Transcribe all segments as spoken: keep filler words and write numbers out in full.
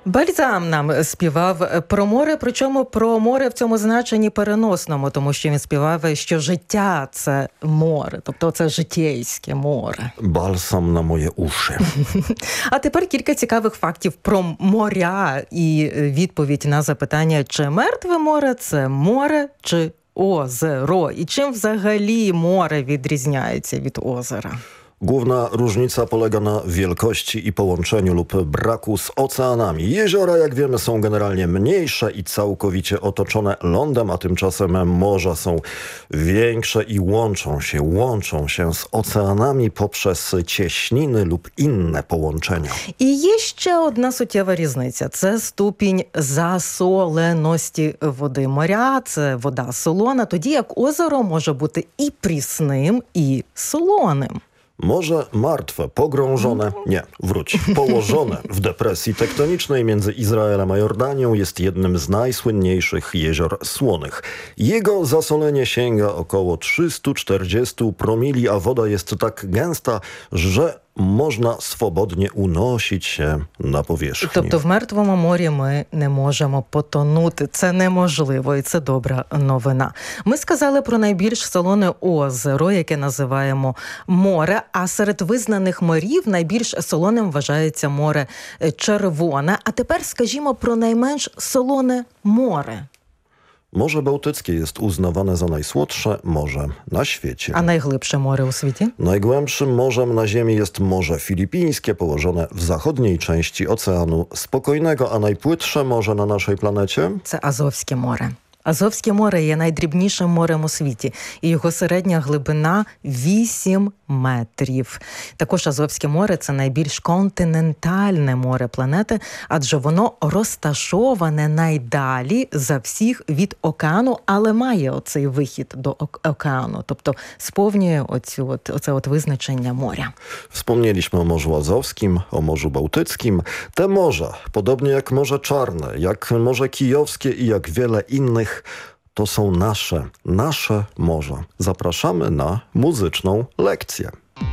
Бальзам нам співав про море, причому про море в цьому значенні переносному, тому що він співав, що життя – це море, тобто це житейське море. Бальзам на моє уші. А тепер кілька цікавих фактів про моря і відповідь на запитання, чи мертве море – це море, чи озеро. І чим взагалі море відрізняється від озера? Główna różnica polega na wielkości i połączeniu lub braku z oceanami. Jeziora, jak wiemy, są generalnie mniejsze i całkowicie otoczone lądem, a tymczasem morza są większe i łączą się, łączą się z oceanami poprzez cieśniny lub inne połączenia. І є ще одна суттєва різниця. Це ступінь засоленості води. Моря – це вода солона, тоді як озеро може бути і прісним, і солоним. Morze martwe, pogrążone, nie, wróć, położone w depresji tektonicznej między Izraelem a Jordanią jest jednym z najsłynniejszych jezior słonych. Jego zasolenie sięga około trzysta czterdzieści promili, a woda jest tak gęsta, że можна свободно уносити się на поверхню. Тобто в Мертвому морі ми не можемо потонути. Це неможливо, і це добра новина. Ми сказали про найбільш солоне озеро, яке називаємо море, а серед визнаних морів найбільш солоним вважається море Червоне. А тепер скажімо про найменш солоне море. Morze Bałtyckie jest uznawane za najsłodsze morze na świecie. A najglębsze море у світі? Najgłębszym morzem na Ziemi jest Morze Filipińskie, położone w zachodniej części Oceanu Spokojnego, a najpłytsze morze na naszej planecie? Це Азовське море. Азовське море є найдрібнішим морем у світі, і його середня глибина вісім метрів. Також Азовське море – це найбільш континентальне море планети, адже воно розташоване найдалі за всіх від океану, але має оцей вихід до океану, тобто сповнює оцю, от, оце от wizначення моря. Wspomnieliśmy o Morzu Azowskim, o Morzu Bałtyckim. Te morza, podobnie jak Morze Czarne, jak Morze Kijowskie i jak wiele innych, to są nasze, nasze morza. Zapraszamy na muzyczną lekcję.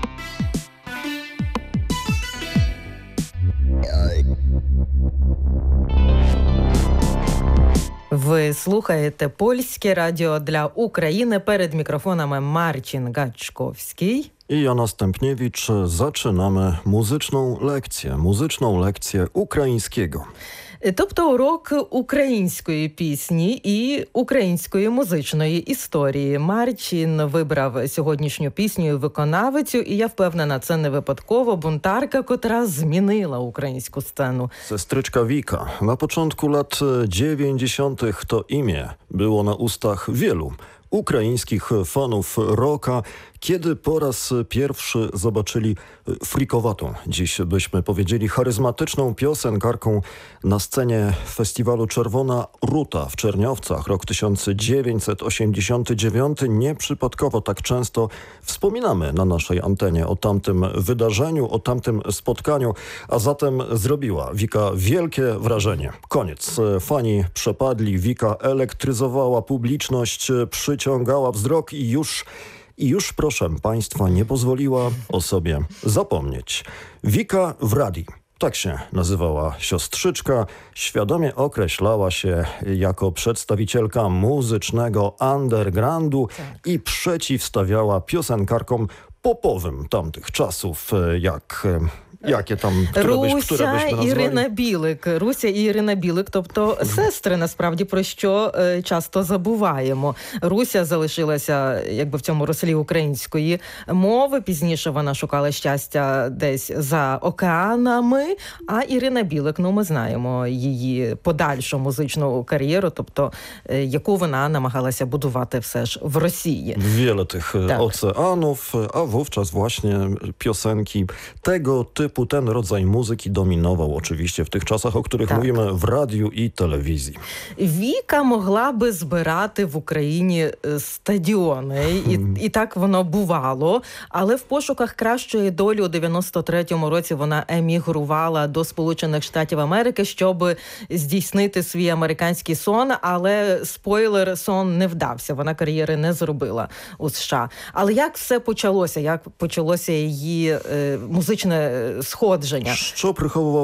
Ви слухаєте Польське радіо для України. Перед мікрофонами Марcin Gaczkowski. I Jana Stępniewicz. Zaczynamy muzyczną lekcję, muzyczną lekcję ukraińskiego. Тобто урок української пісні і української музичної історії. Марчин вибрав сьогоднішню пісню і виконавицю, і я впевнена, це не випадково, бунтарка, котра змінила українську сцену. Sestryczka Wika. Na początku lat dziewięćdziesiątych to imię było na ustach wielu ukraińskich fanów rocka, kiedy po raz pierwszy zobaczyli frikowatą, dziś byśmy powiedzieli charyzmatyczną piosenkarką na scenie festiwalu Czerwona Ruta w Czerniowcach, rok tysiąc dziewięćset osiemdziesiąty dziewiąty. Nieprzypadkowo tak często wspominamy na naszej antenie o tamtym wydarzeniu, o tamtym spotkaniu, a zatem zrobiła Wika wielkie wrażenie. Koniec. Fani przepadli, Wika elektryzowała publiczność, przyciągała wzrok i już I już, proszę Państwa, nie pozwoliła o sobie zapomnieć. Wika w radi. Tak się nazywała siostrzyczka. Świadomie określała się jako przedstawicielka muzycznego undergroundu i przeciwstawiała piosenkarkom popowym tamtych czasów, jak... Яке там, Руся byś, które byśmy і Ірина Білик. Руся і Ірина Білик, тобто сестри, насправді, про що е, часто забуваємо. Руся залишилася, якби в цьому рослі української мови, пізніше вона шукала щастя десь за океанами, а Ірина Білик, ну ми знаємо її подальшу музичну кар'єру, тобто е, яку вона намагалася будувати все ж в Rosji. Wiele tych tak. oceanów, a wówczas właśnie piosenki tego typu. Ten rodzaj muzyki dominował oczywiście w tych czasach, o których tak. mówimy w radiu i telewizji. Віка могла би збирати в Україні стадіони, і, і так воно бувало, але в пошуках кращої долі у дев'яносто третьому році вона емігрувала до Сполучених Штатів Америки, щоб здійснити свій американський сон, але, спойлер, сон не вдався, вона кар'єри не зробила у США. Але як все почалося? Як почалося її е, музичне сходження? Що приховував